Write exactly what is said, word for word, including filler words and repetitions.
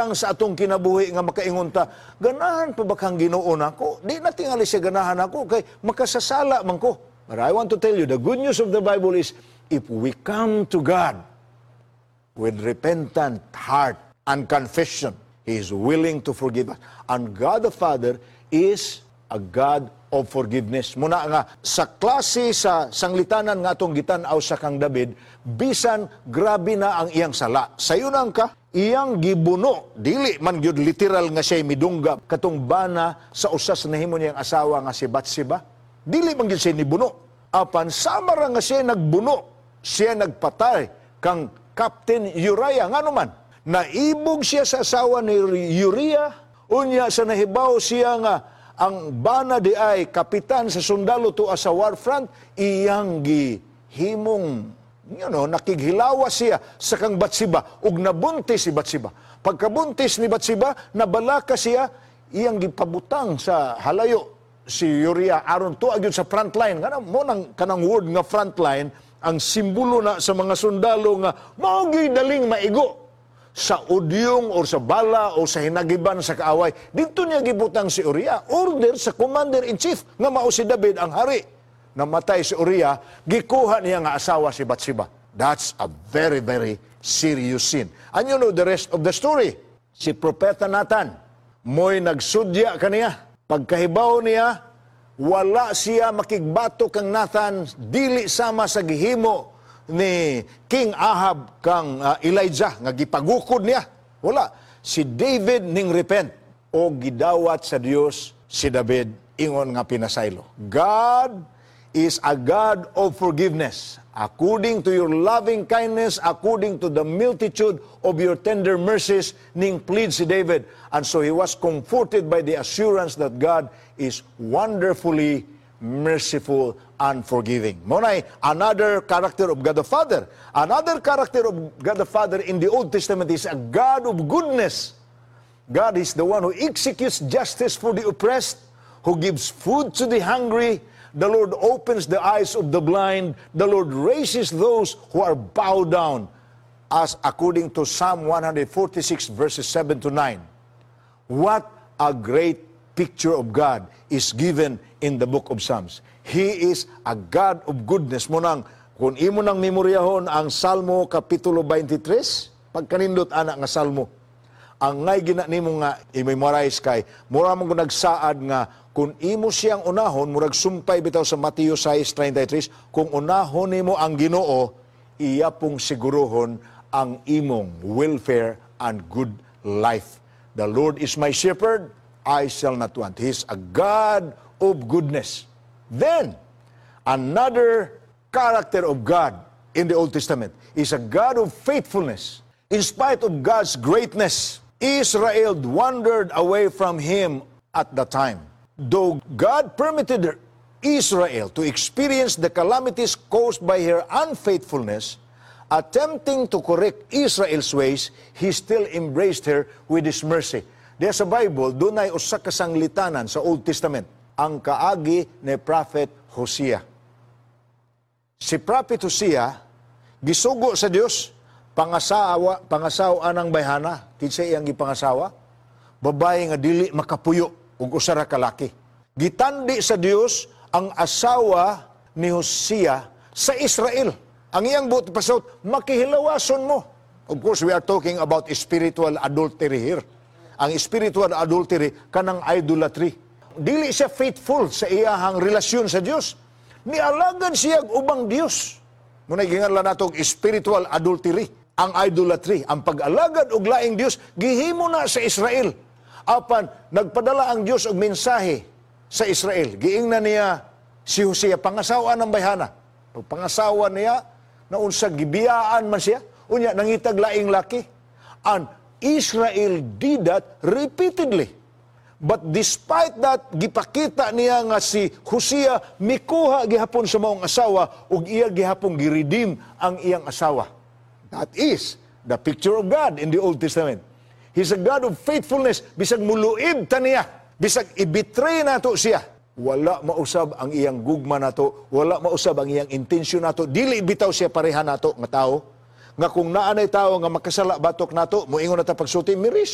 Ang sa atong kinabuhi nga makaingon ta, ganahan pa ba kang Ginoo nako? Di na tingali siya ganahan ako kay makasasala man ko. But I want to tell you, the good news of the Bible is, if we come to God with repentant heart and confession, He is willing to forgive us. And God the Father is a God of forgiveness. Muna nga, sa klase sa sanglitanan nga atong gitan-aw sa kang David, bisan grabe na ang iyang sala. Sayo nang ka, iyang gibuno, dili man gyud literal nga siya midungga, katong bana sa usas na himo niyang asawa nga si Bathsheba. Dili man gyud siya nibuno. Apan samara nga siya nagbuno, siya nagpatay kang Captain Uriah. Nga naman, naibog siya sa asawa ni Uriah, unya sa nahibaw siya nga ang bana di ay kapitan sa sundalo to sa war front, iyang gihimong, you know, nakighilawa siya sa kang Bathsheba, ug nabuntis si Bathsheba. Pagkabuntis ni Bathsheba, nabalaka siya, iyang gipabutang sa halayo si Uriah aron to agyud sa front line. Nga mo nang kanang word nga front line, ang simbolo na sa mga sundalo nga mao'y daling maigo sa udyong o sa bala o sa hinagiban sa kaaway. Dito niya gibutang si Uriah. Order sa commander-in-chief nga mao si David ang hari. Namatay si Uriah, gikuha niya nga asawa si Bathsheba. That's a very, very serious sin. And you know the rest of the story. Si Propeta Nathan, mo'y nagsudya kaniya. Pagkahibaw niya, wala siya makigbato kang Nathan, dili sama sa gihimo ni King Ahab kang uh, Elijah nga gipagukod niya. Wala. Si David ning repent o gidawat sa Dios si David ingon nga pinasaylo. God is a God of forgiveness. According to your loving kindness, according to the multitude of your tender mercies, ning plead si David. And so he was comforted by the assurance that God is wonderfully merciful and forgiving. Monay, another character of God the Father. Another character of God the Father in the Old Testament is a God of goodness. God is the one who executes justice for the oppressed, who gives food to the hungry. The Lord opens the eyes of the blind. The Lord raises those who are bowed down, as according to Psalm one forty-six, verses seven to nine. What a great picture of God is given in the book of Psalms. He is a God of goodness. Munang, kung imo nang memoryahon ang Salmo Kapitulo twenty-three, pagkanindot anak nga Salmo, ang ngay gina nimo nga i-memorize kay, mura mong nagsaad nga, kung imo siyang unahon, murag sumpay bitaw sa Mateo six thirty-three, kung unahon nimo ang Ginoo, iya pong siguruhon ang imong welfare and good life. The Lord is my shepherd, I shall not want. He is a God of goodness. Then, another character of God in the Old Testament is a God of faithfulness. In spite of God's greatness, Israel wandered away from Him at the time. Though God permitted Israel to experience the calamities caused by her unfaithfulness, attempting to correct Israel's ways, He still embraced her with His mercy. Diya sa Bible, doon ay usa ka sanglitanan sa Old Testament, ang kaagi ni Prophet Hosea. Si Prophet Hosea, gisugo sa Dios, pangasawa, pangasawa ng bayhana, kinsa iyang gipangasawa, babae nga dili makapuyo, ug usara ka laki. Gitandi sa Dios ang asawa ni Hosea sa Israel. Ang iyang buot pasot, makihilawason mo. Of course, we are talking about spiritual adultery here. Ang spiritual adultery, kanang idolatry. Dili siya faithful sa iyahang relasyon sa Dios. Nialagan siya ubang Dios. Muna ginganlan natong spiritual adultery. Ang idolatry, ang pag-alagad og laing Dios, gihimo na sa Israel. Apan, nagpadala ang Diyos og mensahe sa Israel. Giingnan niya si Hosea, pangasawa ng bayhana. Pag pangasawa niya, naunsa gibiyaan man siya, unya nangitag laing laki. And Israel did that repeatedly. But despite that, gipakita niya nga si Hosea, mikuha gihapon sa maong asawa, ug iya gihapon giredeem ang iyang asawa. That is the picture of God in the Old Testament. He's a God of faithfulness. Bisag muluib ta niya. Bisag ibitray nato siya. Wala mausab ang iyang gugma nato. Wala mausab ang iyang intensyon nato. Dili bitaw siya pareha nato nga tao. Nga kung naanay tao nga makasala batok nato, moingon na ta pagsulti, miris